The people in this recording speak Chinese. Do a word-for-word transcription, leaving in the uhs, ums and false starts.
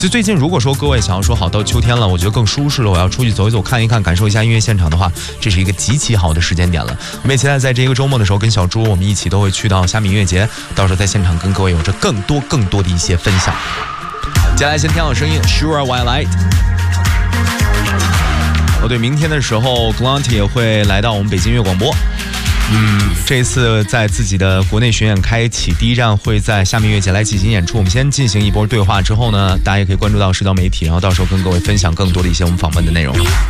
就最近如果说各位想要说好到秋天了，我觉得更舒适了，我要出去走一走看一看，感受一下音乐现场的话，这是一个极其好的时间点了。我们也期待在这一个周末的时候跟小猪我们一起都会去到虾米音乐节，到时候在现场跟各位有着更多更多的一些分享。接下来先听好声音 Sure White Light。 哦对，明天的时候 Glanty 也会来到我们北京音乐广播。嗯，这一次在自己的国内巡演开启，第一站会在虾米音乐节来进行演出。我们先进行一波对话之后呢，大家也可以关注到社交媒体，然后到时候跟各位分享更多的一些我们访问的内容。